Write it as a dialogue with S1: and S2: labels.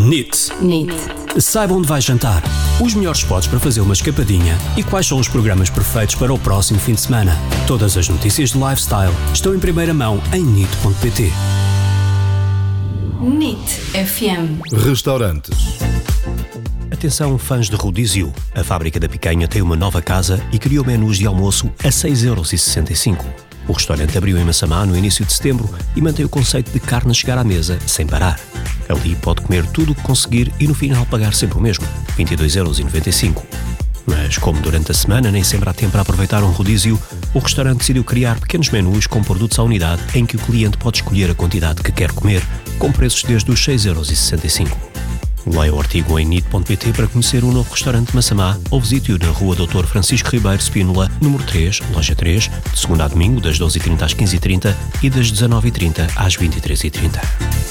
S1: NIT. Saiba onde vai jantar, os melhores spots para fazer uma escapadinha e quais são os programas perfeitos para o próximo fim de semana. Todas as notícias de lifestyle estão em primeira mão em NIT.pt.
S2: NIT FM.
S3: Restaurantes.
S4: Atenção, fãs de rodízio. A Fábrica da Picanha tem uma nova casa e criou menus de almoço a 6,65€. O restaurante abriu em Massamá no início de setembro e mantém o conceito de carne a chegar à mesa sem parar. Ali pode comer tudo o que conseguir e no final pagar sempre o mesmo, 22,95€. Mas como durante a semana nem sempre há tempo para aproveitar um rodízio, o restaurante decidiu criar pequenos menus com produtos à unidade em que o cliente pode escolher a quantidade que quer comer, com preços desde os 6,65€. Leia o artigo em NIT.pt para conhecer o novo restaurante de Massamá ou visite-o na rua Dr. Francisco Ribeiro Spínola, número 3, loja 3, de segunda a domingo das 12h30 às 15h30 e das 19h30 às 23h30.